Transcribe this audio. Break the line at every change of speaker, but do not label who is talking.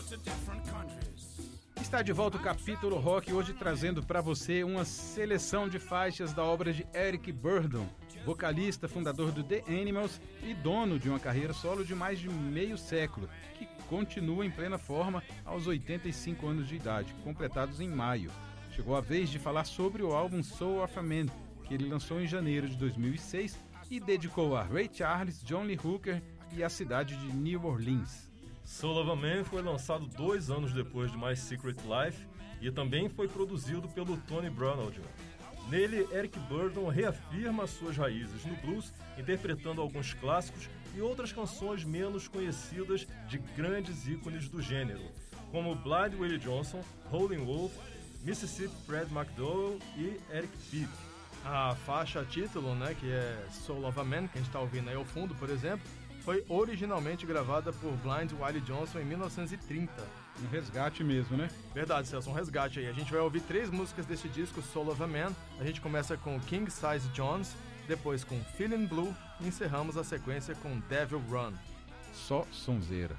Está de volta o Capítulo Rock, hoje trazendo para você uma seleção de faixas da obra de Eric Burdon, vocalista, fundador do The Animals e dono de uma carreira solo de mais de meio século, que continua em plena forma aos 85 anos de idade, completados em maio. Chegou a vez de falar sobre o álbum Soul of a Man, que ele lançou em janeiro de 2006 e dedicou a Ray Charles, John Lee Hooker e a cidade de New Orleans.
Soul of a Man foi lançado 2 anos depois de My Secret Life e também foi produzido pelo Tony Brownell. Nele, Eric Burdon reafirma suas raízes no blues, interpretando alguns clássicos e outras canções menos conhecidas de grandes ícones do gênero, como Blind Willie Johnson, Howlin' Wolf, Mississippi Fred McDowell e Eric Bibb.
A faixa título, né, que é Soul of a Man, que a gente está ouvindo aí ao fundo, por exemplo, foi originalmente gravada por Blind Willie Johnson em 1930.
Um resgate mesmo, né?
Verdade, Celso, um resgate aí. A gente vai ouvir 3 músicas desse disco, Soul of a Man. A gente começa com King Size Jones, depois com Feelin' Blue e encerramos a sequência com Devil Run.
Só sonzeira.